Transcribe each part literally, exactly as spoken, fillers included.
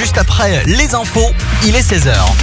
juste après les infos, il est seize heures.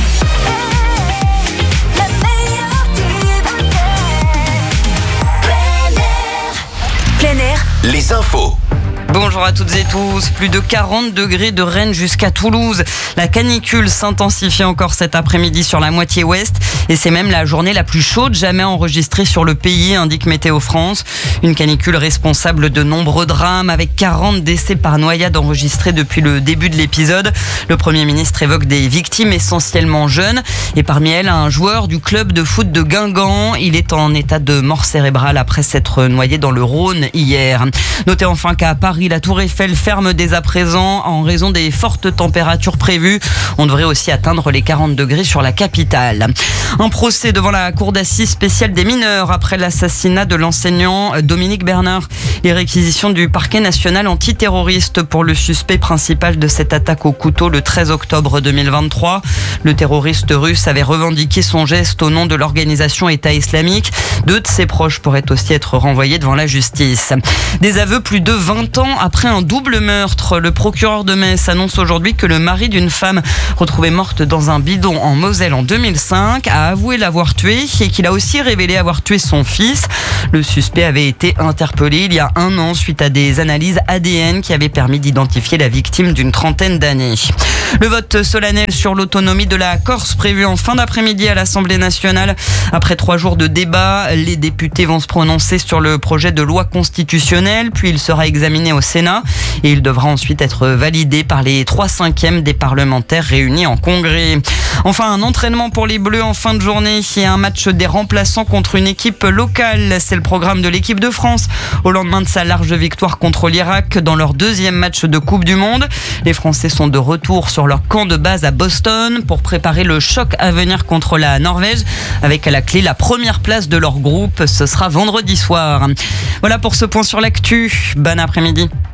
Plein air. Les infos. Bonjour à toutes et tous. Plus de quarante degrés de Rennes jusqu'à Toulouse. La canicule s'intensifie encore cet après-midi sur la moitié ouest et c'est même la journée la plus chaude jamais enregistrée sur le pays, indique Météo France. Une canicule responsable de nombreux drames avec quarante décès par noyade enregistrés depuis le début de l'épisode. Le Premier ministre évoque des victimes essentiellement jeunes et parmi elles un joueur du club de foot de Guingamp. Il est en état de mort cérébrale après s'être noyé dans le Rhône hier. Notez enfin qu'à Paris, la Tour Eiffel ferme dès à présent en raison des fortes températures prévues. On devrait aussi atteindre les quarante degrés sur la capitale. Un procès devant la cour d'assises spéciale des mineurs après l'assassinat de l'enseignant Dominique Bernard. Les réquisitions du parquet national antiterroriste pour le suspect principal de cette attaque au couteau le treize octobre deux mille vingt-trois. Le terroriste russe avait revendiqué son geste au nom de l'organisation État islamique. Deux de ses proches pourraient aussi être renvoyés devant la justice. Des aveux plus de vingt ans après un double meurtre. Le procureur de Metz annonce aujourd'hui que le mari d'une femme retrouvée morte dans un bidon en Moselle en deux mille cinq a avoué l'avoir tuée et qu'il a aussi révélé avoir tué son fils. Le suspect avait été interpellé il y a un an suite à des analyses A D N qui avaient permis d'identifier la victime d'une trentaine d'années. Le vote solennel sur l'autonomie de la Corse prévu en fin d'après-midi à l'Assemblée nationale. Après trois jours de débat, les députés vont se prononcer sur le projet de loi constitutionnelle, puis il sera examiné au Sénat et il devra ensuite être validé par les trois cinquièmes des parlementaires réunis en congrès. Enfin, un entraînement pour les Bleus en fin de journée et un match des remplaçants contre une équipe locale. C'est le programme de l'équipe de France au lendemain de sa large victoire contre l'Irak dans leur deuxième match de Coupe du Monde. Les Français sont de retour sur leur camp de base à Boston pour préparer le choc à venir contre la Norvège avec à la clé la première place de leur groupe. Ce sera vendredi soir. Voilà pour ce point sur l'actu. Bon après-midi.